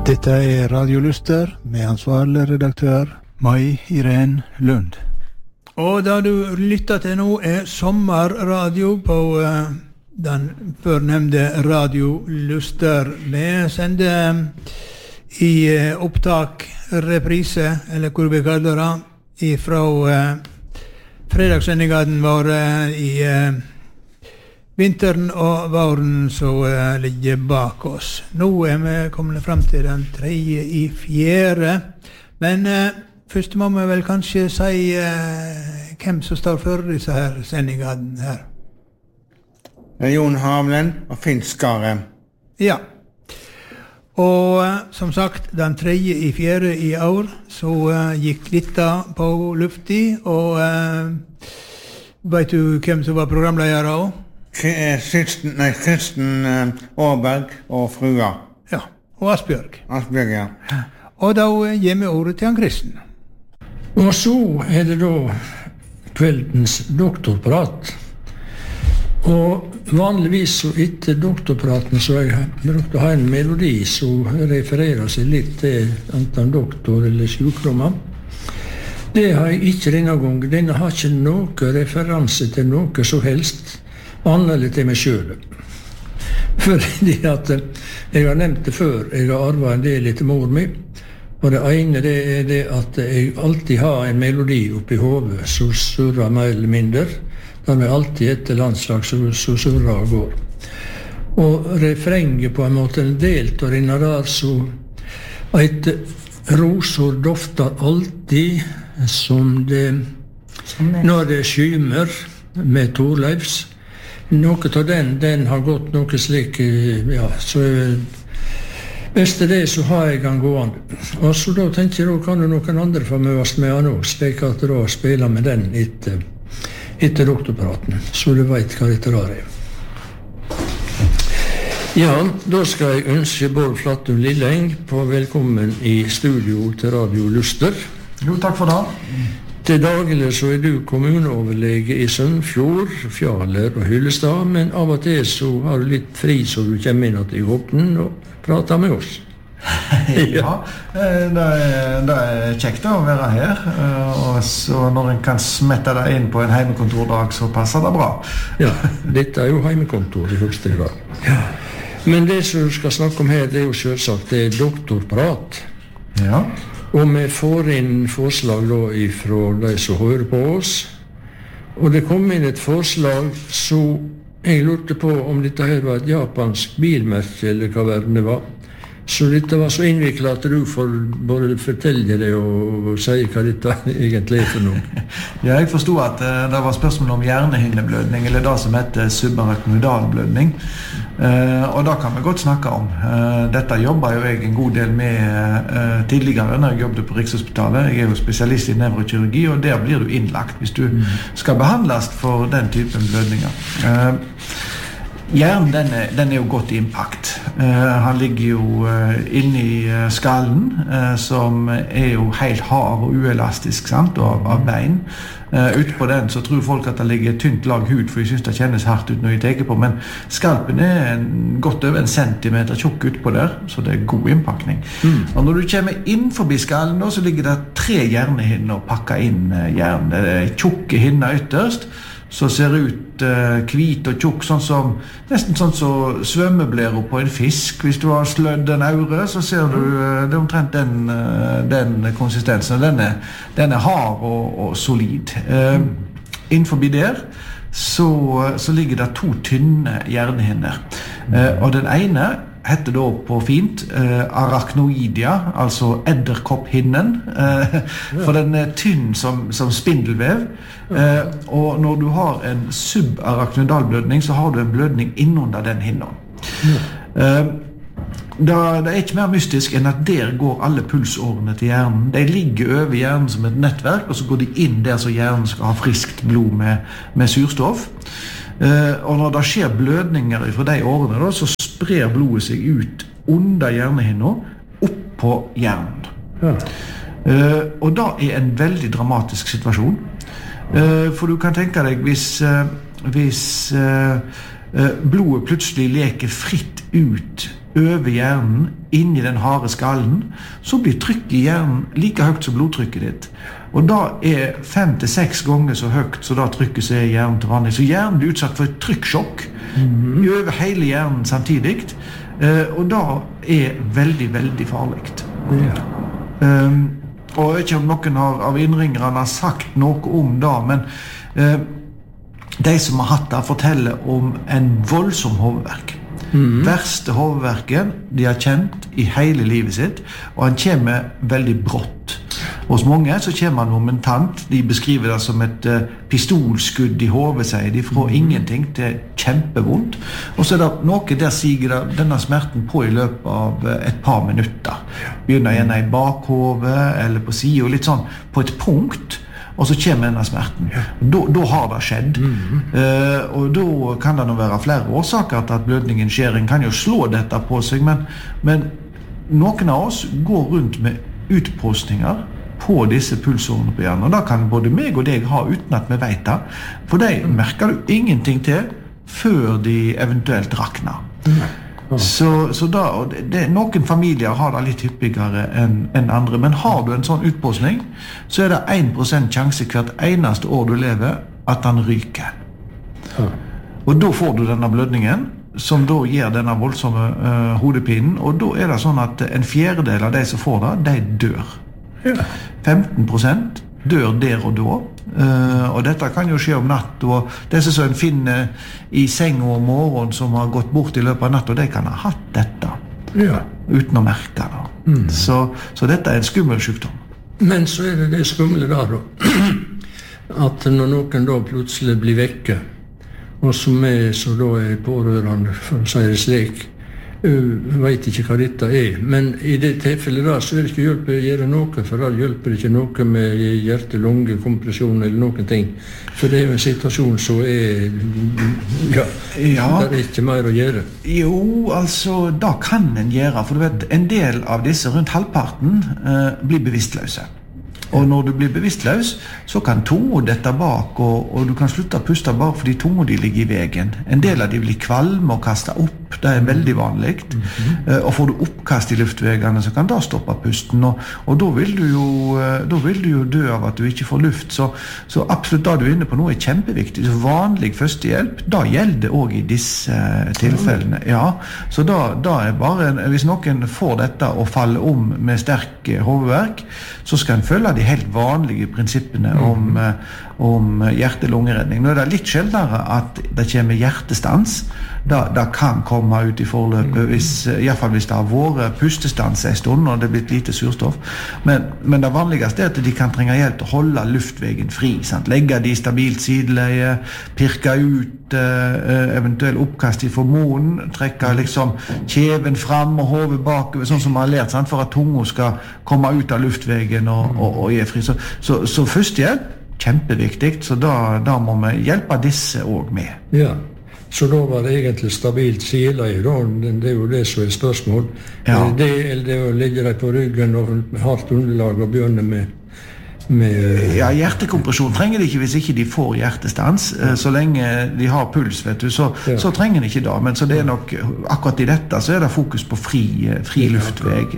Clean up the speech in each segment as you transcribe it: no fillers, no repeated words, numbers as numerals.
Dette Radio Luster med ansvarlig redaktør Mai Irene Lund. Og da du lytter til nå sommerradio på den førnevnte Radio Luster. Vi sender i opptak reprise, eller hvor vi kaller det, fra fredagssendingen vår i vinteren og våren som ligger bak oss. Nå vi kommet frem til den 3.4. Men først må vi vel kanskje si hvem som står for disse her sendingene her. Jon Havlen og Finn Skare. Ja. Og som sagt, den 3.4. i år så gikk Litta på lufti, og vet du hvem som var programleder også? Kristen Åberg og frua. Ja, og Asbjørg. Asbjørg, ja. Og da gir vi ordet til han Kristen. Og så det da kveldens doktorprat. Og vanligvis så etter doktorpraten så jeg brukte å ha en melodi som refererer seg litt til enten doktor eller sykdommer. Det har jeg ikke denne gangen. Denne har ikke noe referanse til noe som helst annerledes til meg selv. Fordi at jeg har nevnt det før, jeg har arvet en del etter mor mi, og det ene det det at jeg alltid har en melodi oppi hodet som surrer mer eller mindre, da vi alltid etter landslag så surrer og går. Og refrenget på en måte en delt av denne der, så et rosor dofter alltid som det, når det skymer med Torleifs. Noe av den har gått noe slik, ja, så hvis det så har jeg den gående. Og så da tenker jeg, da kan jo noen andre få møtes med han også, slik at da spiller med den etter doktorpraten, så du vet hva dette er. Ja, da skal jeg ønske Bård Flattum Lilleng på velkommen i studio til Radio Luster. Jo, takk for det. Til daglig så du kommuneoverlege i Sønfjord, Fjaler og Hyllestad, men av og til så har du litt fri så du kommer inn til Håpnen og prater med oss. Ja, det kjekt å være her, og så når en kan smette deg inn på en heimekontordag så passer det bra. Ja, dette jo heimekontor i høyeste grad. Ja. Men det som du skal snakke om her, det jo selvsagt det doktorprat. Ja. Og vi får inn forslag da fra de som hører på oss. Og det kom inn et forslag, så jeg lurte på om dette her var et japansk bilmerke, eller hva det var. Så dette var så innviklet at du får bare fortelle det og si hva dette egentlig for noe. Ja, jeg forstod at det var spørsmål om hjernehinneblødning, eller det som heter subarachnoidalblødning. Og det kan vi godt snakke om. Dette jobber jo jeg en god del med tidligere når jeg jobbet på Rikshospitalet. Jeg jo spesialist i nevrokirurgi, og der blir du innlagt hvis du skal behandles for den typen blødninger. Hjernen den jo godt innpakt. Han ligger jo inne i skallen, som jo helt hard og uelastisk, sant, av bein. Utpå den så tror folk at det ligger et tynt lag hud, for de synes det kjennes hardt ut når de teker på, men skalpen godt over 1 centimeter tjukk utpå der, så det god innpakning. Og når du kommer inn forbi skallen da, så ligger det 3 hjernehinner og pakker inn hjernen. Det tjukke hinner ytterst, så ser ut hvit og tjukk, nesten sånn som svømmeblærer på en fisk. Hvis du har slødd en aure, så ser du det omtrent den konsistensen. Den hard og solid. Innenfor der så ligger det 2 tynne hjernehinner. Og den ene heter da på fint arachnoidia, altså edderkopphinnen, for den tynn som spindelvev. Og når du har en subarachnoidalblødning, så har du en blødning innunder den hinnen. Det ikke mer mystisk enn at der går alle pulsårene til hjernen. De ligger over hjernen som et nettverk, og så går de inn der så hjernen skal ha friskt blod med surstoff. Og når det skjer blødninger fra de årene da, så sprer blodet seg ut under hjernehinna opp på hjernen. Ja. Og da en veldig dramatisk situasjon. For du kan tenke deg hvis blodet plutselig leker fritt ut over hjernen, inn I den harde skallen, så blir trykket I hjernen like høyt som blodtrykket ditt. Og da 5 til 6 ganger så høyt så da trykket seg I hjernen til vanlig. Så hjernen blir utsatt for et trykksjokk over hele hjernen samtidig, og da veldig, veldig farligt. Og jeg vet ikke om noen av innringerne har sagt noe om det, men de som har hatt det forteller om en voldsom hovedverk. Verste hovedverken de har kjent I hele livet sitt, og han kommer veldig brått. Hos mange så kommer han momentant, de beskriver det som et pistolskudd I hovedet, sier de, fra ingenting til kjempevondt. Og så det noe der siger denne smerten på I løpet av et par minutter. Begynner gjerne I bakhovet eller på siden, litt sånn på et punkt, og så kommer denne smerten. Da har det skjedd. Og da kan det nå være flere årsaker til at blødningen skjer. En kan jo slå dette på seg, men noen av oss går rundt med utpostninger på disse pulsårene på hjernen. Og da kan både meg og deg ha uten at vi vet det. For de merker du ingenting til før de eventuelt rakner. Så da, noen familier har det litt hyppigere enn andre, men har du en sånn utpostning, så det 1% sjanse hvert eneste år du lever at den ryker. Og da får du denne blødningen, som da gir denne voldsomme hodepinen, og da det sånn at en fjerdedel av de som får det, de dør. 15% dør der og da, og dette kan jo skje om natt, og disse som en finner I sengen om morgenen som har gått bort I løpet av natt, og de kan ha hatt dette uten å merke det. Så dette en skummel sykdom. Men så det skumle da, at når noen da plutselig blir vekke, og som så da pårørende, for å si det slik, vet ikke hva dette men I det tilfellet da, så det ikke hjelp å gjøre noe, for da hjelper det ikke noe med hjerte-lunge-kompresjon eller noen ting, for det en situasjon som det ikke mer å gjøre. Jo, altså, da kan en gjøre, for du vet, en del av disse, rundt halvparten, blir bevisstløse. Og når du blir bevisstløs, så kan tunga dette bak, og du kan slutte å puste bak fordi tunga de ligger I vegen. En del av de blir kvalme og kaste opp, det veldig vanlig. Og får du oppkast I luftvegene, så kan det stoppe pusten, og da vil du jo dø av at du ikke får luft. Så absolutt det du inne på nå kjempeviktig. Så vanlig førstehjelp, da gjelder det også I disse tilfellene. Ja, så da bare, hvis noen får dette og faller om med sterk hovedverk, så skal en følge de helt vanlige prinsippene om hjerte-lungeredning. Nå det litt sjeldnere at det kommer hjertestans. Det kan komme ut I forløpet, I hvert fall hvis det har vært pustestans en stund og det blitt lite surstoff. Men det vanligste at de kan trenge hjelp til å holde luftvegen fri. Sant? Legge de stabilt sideleie, pirke ut eventuell oppkast I munnen, trekke liksom kjeven fram og hodet bakover, sånn som man har lært, sant? For at tunga skal komme ut av luftvegen og fri. Så førstehjelp, kjempeviktig, så da må vi hjelpe disse også med. Ja. Så da var det egentlig stabilt sideleie, det jo det som spørsmål. Det å legge deg på ryggen og hardt underlag og begynne med Ja, hjertekompresjon trenger de ikke hvis ikke de får hjertestans. Så lenge de har puls, vet du, så trenger de ikke det. Men så det nok, akkurat I dette, så det fokus på fri luftveg.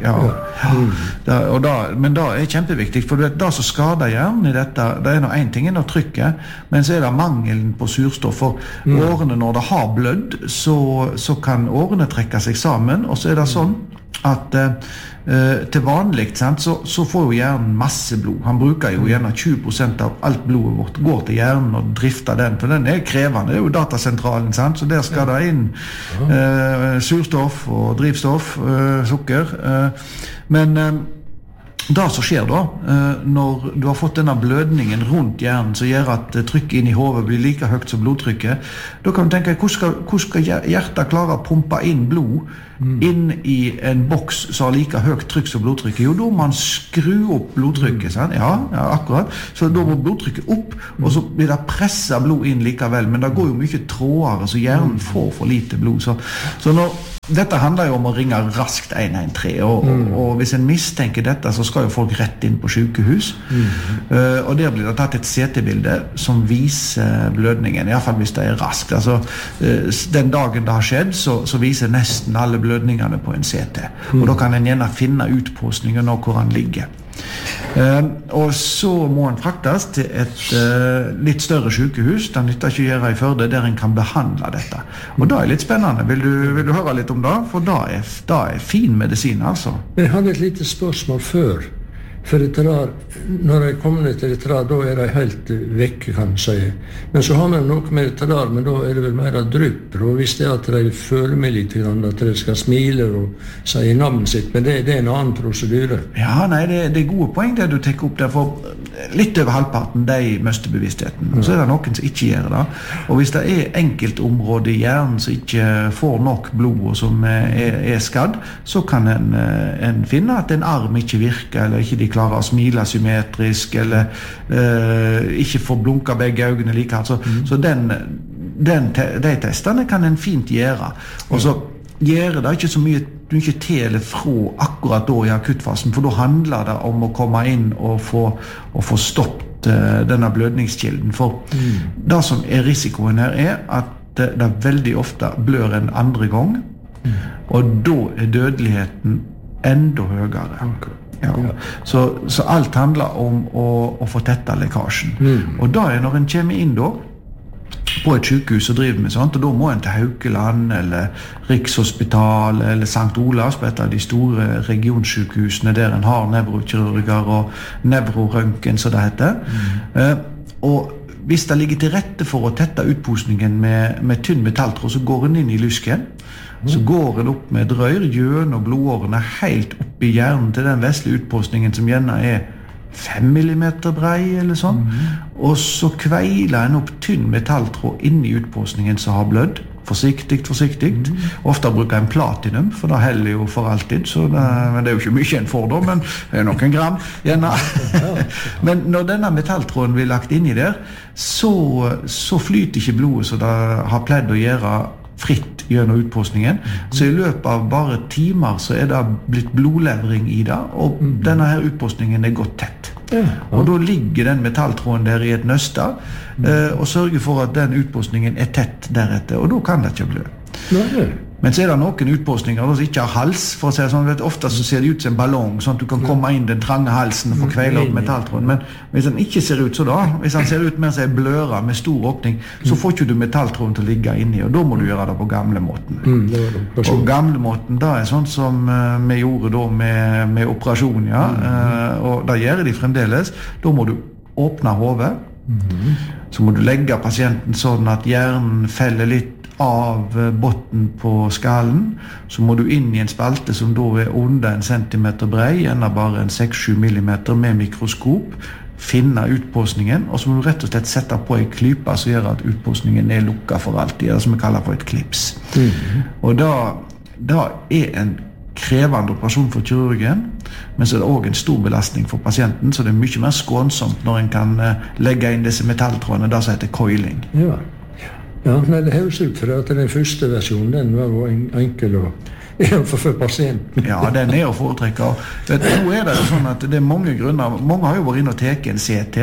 Men da kjempeviktig, for du vet, det som skader hjernen I dette, det noe en ting å trykke, men så det mangelen på surstoff. For årene, når det har blødd, så kan årene trekke seg sammen, og så det sånn at til vanlig så får jo hjernen masse blod. Han bruker jo gjerne 20% av alt blodet vårt går til hjernen og drifter den, for den krevende. Det jo datasentralen, sant? Så der skal det inn surstoff og drivstoff, sukker. Men det som skjer da, når du har fått denne blødningen rundt hjernen som gjør at trykket inn I hodet blir like høyt som blodtrykket, da kan du tenke, hvor skal hjertet klare å pumpe inn blod inn I en boks som har like høyt trykk som blodtrykket? Jo, da må man skru opp blodtrykket, sant? Ja, akkurat. Så da må blodtrykket opp, og så blir det presset blod inn likevel, men det går jo mye trådere, så hjernen får for lite blod. Så når Dette handler jo om å ringe raskt 113, og hvis en mistenker dette, så skal jo folk rett inn på sykehus. Og der blir det tatt et CT-bilde som viser blødningen, i hvert fall hvis det er raskt. Altså, den dagen det har skjedd, så viser nesten alle blødningene på en CT. Og da kan en gjerne finne utpåsningen og hvor han ligger. Og så må han fraktes til et litt større sykehus. Det nytter ikke å gjøre i Førde, der en kan behandle dette. Og da er det litt spennende. Vil du høre litt om det? For da er fin medisin, altså. Jeg hadde et lite spørsmål før. For når jeg kommer ned til dette, da er de helt vekke, kan man si. Men så har man noe med dette, men da er det vel mer drypper. Og hvis det er at de føler meg litt, at de skal smile og si navnet sitt, men det er en annen prosedyre. Ja, nei, det er gode poeng det du tenker opp der, for litt over halvparten de mister bevisstheten. Og så er det noen som ikke gjør det. Og hvis det er enkeltområder i hjernen som ikke får nok blod og som er skadd, så kan en finne at en arm ikke virker, eller ikke de klarer å smile symmetrisk, eller ikke får blunka begge øynene like. Så de testene kan en fint gjøre. Og så gjør det ikke så mye til eller fra akkurat da i akuttfasen, for da handler det om å komme inn og få stoppet denne blødningskilden. For det som er risikoen her er at det veldig ofte blør en andre gang, og da er dødeligheten enda høyere. Ja. Så alt handler om å få tetta lekkasjen. Og da er når en kommer inn da på et sykehus og driver med sånt, og da må en til Haukeland eller Rikshospital eller St. Olavs på et av de store regionsykehusene der en har nevrokirurger og nevrorøntgen, som det heter. Og hvis det ligger til rette for å tette utposningen med tynn metalltråd, så går en inn i lysken. Så går en opp med et rør gjennom blodårene helt opp i hjernen til den vesle utpostningen som gjerne er 5 millimeter brei eller sånn. Og så kveiler en opp tynn metalltråd inn i utpostningen som har blødd. Forsiktig. Ofte bruker en platinum, for det heller jo for alltid, men det er jo ikke mye en får da, men det er noen gram gjerne. Men når denne metalltråden blir lagt inn i der, så flyter ikke blodet så det har pledd å gjøre fritt gjennom utpostningen. Så i løpet av bare timer så er det blitt blodlevring i det, og denne her utpostningen er gått tett. Og da ligger den metalltråden der i et nøste og sørger for at den utpostningen er tett deretter, og da kan det ikke blø. Men så er det noen utpostninger som ikke har hals, for å si det sånn, ofte så ser det ut som en ballong, sånn at du kan komme inn den trange halsen og få kveile opp metalltråden. Men hvis den ikke ser ut så da, hvis den ser ut med en bløra med stor åpning, så får ikke du metalltråden til å ligge inni, og da må du gjøre det på gamlemåten. Og gamlemåten, da er sånn som vi gjorde da med operasjon, ja, og da gjør de fremdeles. Da må du åpne hodet, så må du legge pasienten sånn at hjernen feller litt av botten på skallen, så må du inn i en spalte som da er under 1 centimeter brei, gjerne bare 6-7 millimeter med mikroskop, finne utpostningen, og så må du rett og slett sette på en klype som gjør at utpostningen er lukket for alltid, det som vi kaller for et klips. Og da er en krevende operasjon for kirurgen, men så er det også en stor belastning for pasienten, så det er mye mer skånsomt når en kan legge inn disse metalltrådene, det som heter coiling. Ja, men det høres ut for at den første versjonen, den var jo enkel for pasienten. Ja, den er å foretrekke. Nå er det jo sånn at det er mange grunner. Mange har jo vært inn og teke en CT,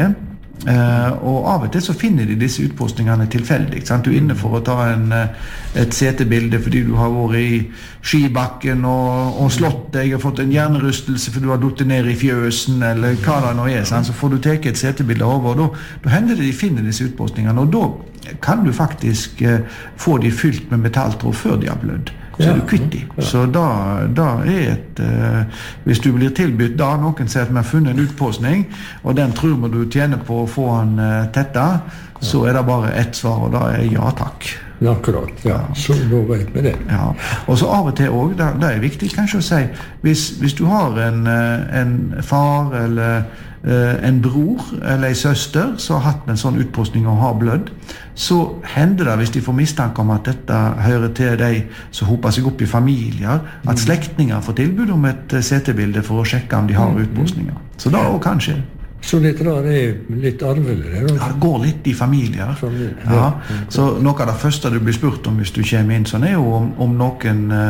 og av og til så finner de disse utpostningene tilfeldig. Du er inne for å ta et CT-bilde fordi du har vært i skibakken og slått deg, og fått en hjernerystelse fordi du har duttet ned i fjøsen, eller hva det nå er, så får du teke et CT-bilde over, og da hender det de finner disse utpostningene, og da kan du faktisk få de fylt med metalltråd før de har blødd. Så er du kvitt de. Så da er hvis du blir tilbudt da, noen sier at vi har funnet en utpostning, og den tror vi du tjener på å få den tetta, så er det bare ett svar, og da er ja takk. Akkurat, ja. Så da vet vi det. Ja. Og så av og til også, det er viktig kanskje å si, hvis du har en far eller en bror eller en søster som har hatt en sånn utpostning og har blødd, så hender det, hvis de får mistanke om at dette hører til de som hoper seg opp i familier, at slektninger får tilbud om et CT-bilde for å sjekke om de har utpostninger. Så da også kanskje. Så dette der er litt arvelig? Ja, det går litt i familier. Ja. Så noe av det første du blir spurt om hvis du kommer inn sånn, er jo om noen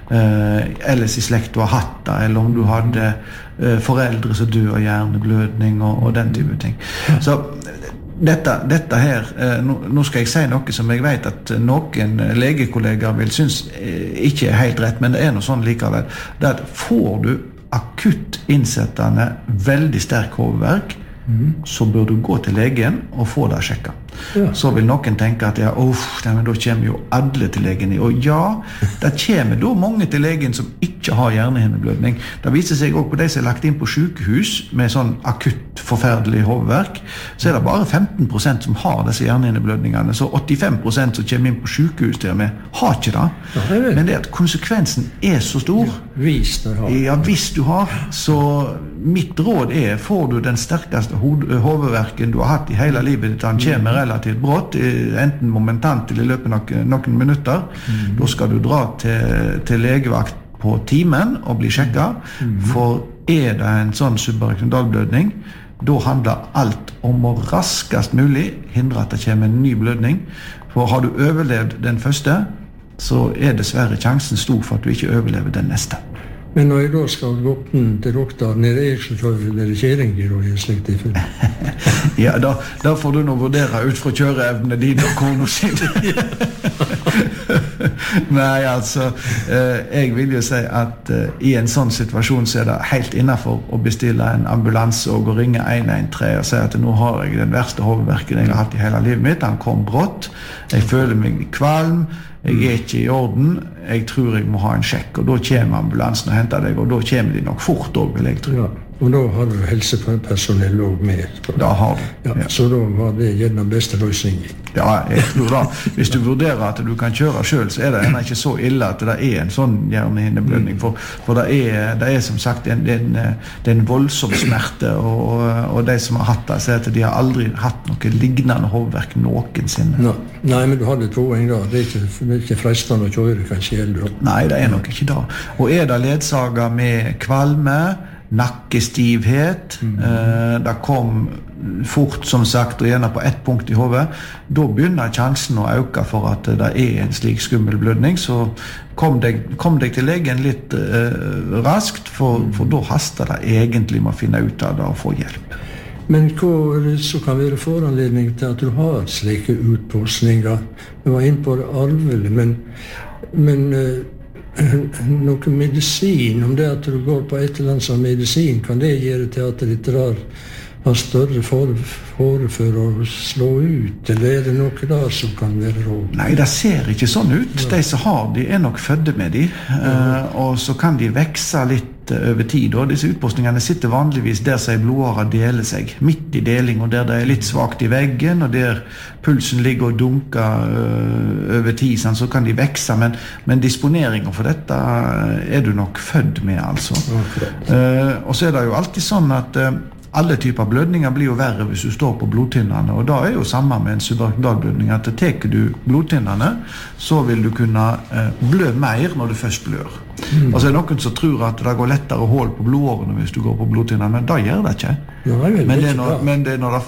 ellers i slekt du har hatt det, eller om du hadde foreldre som dør av hjerneblødning og den type ting. Så dette her, nå skal jeg si noe som jeg vet at noen legekollegaer vil synes ikke er helt rett, men det er noe sånn likevel. Det at får du akutt innsettende veldig sterk hovedverk, så bør du gå til legen og få det sjekket. Ja. Så vil noen tenke at men da kommer jo alle til legen. Og ja, det kommer da mange til legen som ikke har hjernehinneblødning. Det viser seg også på de som er lagt inn på sykehus med sånn akutt forferdelig hovedverk, så er det bare 15% som har disse hjernehinneblødningene. Så 85% som kommer inn på sykehus til og med har ikke det. Ja, men det at konsekvensen er så stor. Ja, hvis du har. Så mitt råd er, får du den sterkeste hovedverken du har hatt i hele livet ditt, han kommer relativt brått, enten momentant eller i løpet av noen minutter, da skal du dra til legevakt på timen og bli sjekket, for er det en sånn subarachnoidalblødning, da handler alt om å raskest mulig hindre at det kommer en ny blødning, for har du overlevd den første, så er dessverre sjansen stor for at du ikke overlever den neste. Men når jeg da skal gå til doktoren, er det jeg som kjører eller kjeringer og slikt i full? Ja, da får du nå vurdere ut fra kjøreevne din og kona sin. Nei, altså, jeg vil jo si at i en sånn situasjon så er det helt innenfor å bestille en ambulanse og gå ringe 113 og si at nå har jeg den verste hovedverken jeg har hatt i hele livet mitt, han kom brått, jeg føler meg kvalm, jeg er ikke i orden, jeg tror jeg må ha en sjekk, og da kommer ambulansen og henter deg, og da kommer de nok fort også, vil jeg tro. Ja, og da har du helsepersonell også med. Da har du. Ja, ja. Så da var det gjerne beste løsning. Ja, jeg tror da. Hvis du vurderer at du kan kjøre selv, så er det ikke så ille at det er en sånn hjernehinneblødning, for det er som sagt det er en voldsom smerte, og de som har hatt det, sier at de har aldri hatt noe lignende hovedverk noensinne. Nei, men du hadde poeng da. Det er ikke fristende å kjøre, kanskje heller. Nei, det er nok ikke da. Og er det ledsager med kvalme, nakkestivhet, det kom fort, som sagt, og gjerne på ett punkt i hodet, da begynner sjansen å øke for at det er en slik skummel blødning, så kom deg til legen litt raskt, for da haster det egentlig med å finne ut av det og få hjelp. Men hva så kan være foranledning til at du har slike utpåsninger? Du var inne på det arvelig, men noe medisin, om det at du går på et eller annet som medisin, kan det gjøre til at det har større fare for å slå ut, eller er det noe der som kan være råd? Nei, det ser ikke sånn ut. De som har de er nok fødde med de, og så kan de vekse litt over tid, og disse utpostningene sitter vanligvis der som blodårer deler seg, midt i deling, og der det er litt svagt i veggen, og der pulsen ligger og dunker over tid, så kan de vekse, men disponeringen for dette er du nok født med, altså. Og så er det jo alltid sånn at alle typer blødninger blir jo verre hvis du står på blodtynnerne, og da er jo sammen med en subarachnoidalblødning at teker du blodtynnerne, så vil du kunne blø mer når du først blør. Altså er noen som tror at det går lettere hål på blodårene hvis du går på blodtynnerne, men da gjør det ikke. Men det er når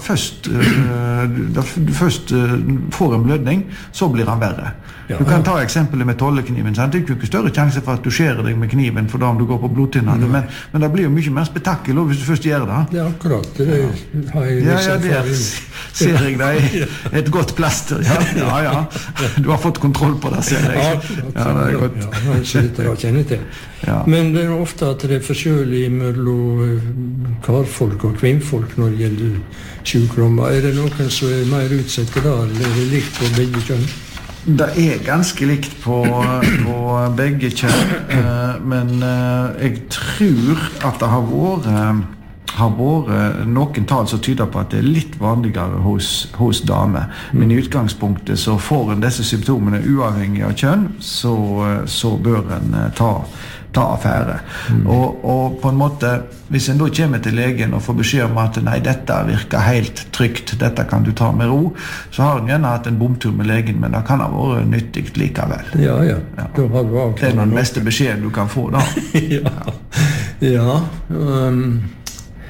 du først får en blødning, så blir han verre. Du kan ta eksempelet med tollekniven, sant? Det er jo ikke større sjanse for at du skjærer deg med kniven for da om du går på blodtynnerne, men det blir jo mye mer spetakkel hvis du først gjør det. Det er akkurat, det har jeg der ser jeg deg et godt plaster. Ja. Du har fått kontroll på det, ser jeg. Ja, det er godt. Ja, jeg kjenner til. Ja. Men det er ofte at det er forskjellig mellom karfolk og kvinnfolk når det gjelder sykdommer. Er det noen som er mer utsatt der, eller er det likt på begge kjønn? Det er ganske likt på begge kjønn, men jeg tror at det har vært noen tall som tyder på at det er litt vanligere hos damer. Men i utgangspunktet så får en disse symptomene uavhengig av kjønn, så bør en ta affære. Og på en måte, hvis en da kommer til legen og får beskjed om at nei, dette virker helt trygt, dette kan du ta med ro, så har en gjerne hatt en bomtur med legen, men det kan ha vært nyttig likevel. Ja. Da har du det er den beste beskjeden du kan få da. Ja.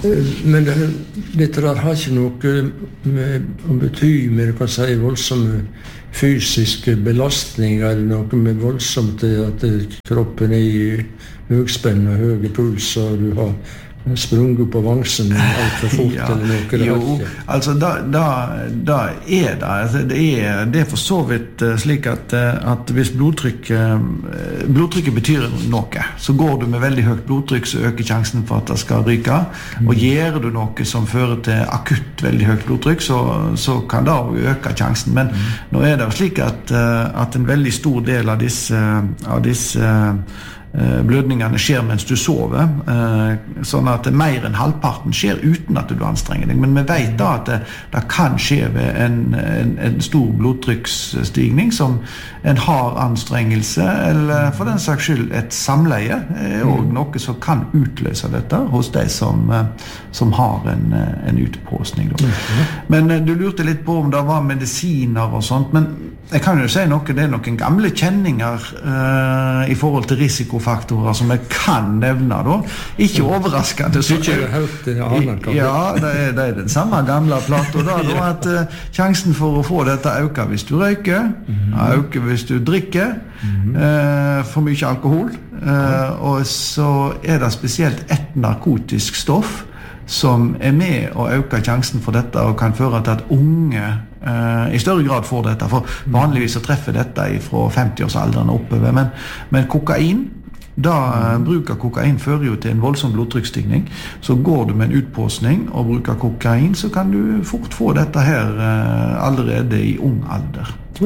Men dette der har ikke noe med å bety med, du kan si, voldsomme fysiske belastninger, eller noe med voldsomt at kroppen er i høgspenn og høye puls, og du har sprunget på vangsen alt for fort, eller noe. Jo, altså da er det. Altså, det er for så vidt slik at hvis blodtrykket betyr noe, så går du med veldig høyt blodtrykk, så øker sjansen for at det skal ryke. Og gjør du noe som fører til akutt veldig høyt blodtrykk, så kan det øke sjansen. Men nå er det jo slik at en veldig stor del av disse blødningene skjer mens du sover, sånn at mer enn halvparten skjer uten at du anstrenger deg. Men vi vet da at det kan skje ved en stor blodtrykksstigning som en hard anstrengelse, eller for den saks skyld et samleie, og noe som kan utløse dette hos de som har en utpåsning. Men du lurte litt på om det var medisiner og sånt, men jeg kan jo si noe, det er noen gamle kjenninger i forhold til risikofaktorer som jeg kan nevne da. Ikke overraskende. Ja, det er den samme gamle plato da, at sjansen for å få dette øker hvis du røyker, øker hvis du drikker for mye alkohol, og så er det spesielt et narkotisk stoff som er med å øke sjansen for dette og kan føre til at unge i større grad får dette, for vanligvis så treffer dette fra 50-årsalderen oppover, men kokain, bruk av kokain fører jo til en voldsom blodtrykksstigning. Så går du med en utpåsning og bruker kokain, så kan du fort få dette her allerede i ung alder.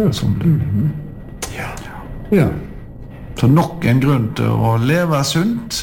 Ja. Så nok en grunn til å leve sunt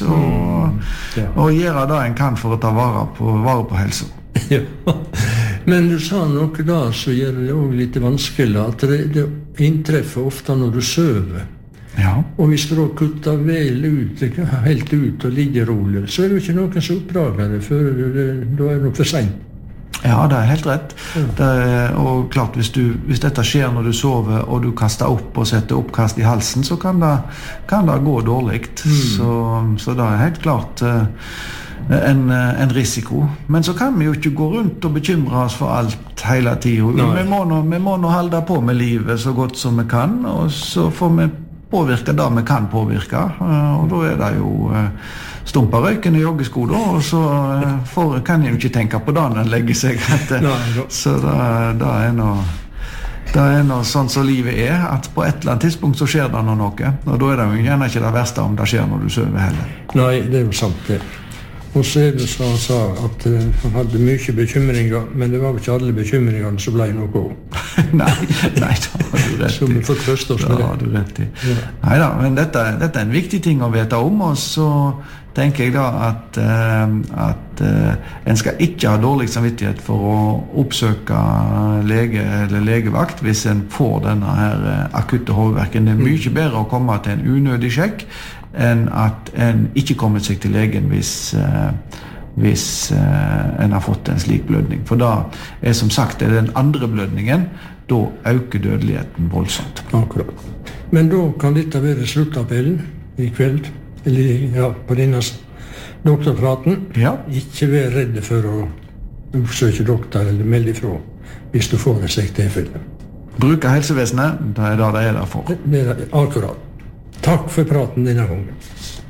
og gjøre det en kan for å ta vare på helse. Ja. Men du sa noe da så gjør det også litt vanskelig, at det inntreffer ofte når du søver. Ja. Og hvis du da kutter vel ut, helt ut og ligger rolig, så er det jo ikke noen som oppdager det før da er det nok for sent. Ja, det er helt rett. Og klart, hvis dette skjer når du sover og du kaster opp og setter oppkast i halsen, så kan det gå dårlig. Så det er helt klart en risiko. Men så kan vi jo ikke gå rundt og bekymre oss for alt hele tiden. Vi må nå holde på med livet så godt som vi kan, og så får vi påvirke det vi kan påvirke. Og da er det jo stumpa røyken i joggesko da, og så kan jeg jo ikke tenke på det når en legger seg. Så det er noe sånn som livet er, at på et eller annet tidspunkt så skjer det noe, og da er det jo gjerne ikke det verste om det skjer når du sover heller. Nei, det er jo sant det. Og så er det som han sa, at han hadde mye bekymringer, men det var ikke alle bekymringene som ble noe. Nei, da har du rett i. Så vi får trøste oss med det. Da har du rett i. Ja. Neida, men dette er en viktig ting å vite om, og så tenker jeg da at en skal ikke ha dårlig samvittighet for å oppsøke lege eller legevakt hvis en får denne her akutte hovedverken. Det er mye bedre å komme til en unødig sjekk enn at en ikke kommer seg til legen hvis en har fått en slik blødning. For da er som sagt den andre blødningen, da øker dødeligheten voldsomt. Akkurat. Men da kan dette være sluttappellen i kveld, eller på denne doktorpraten. Ja. Ikke være redde for å oppsøke doktor eller melde ifra hvis du får en slik tilfelle. Bruke helsevesenet, det er det der for. Det er akkurat. Takk for praten denne gangen.